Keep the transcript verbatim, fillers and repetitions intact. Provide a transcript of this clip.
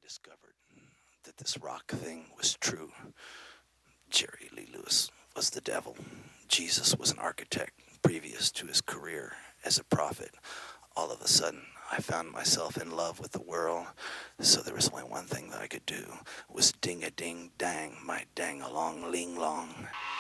discovered that this rock thing was true. Jerry Lee Lewis was the devil. Jesus was an architect previous to his career as a prophet. All of a sudden, I found myself in love with the world, so there was only one thing that I could do, was ding-a-ding-dang, my dang-along-ling-long.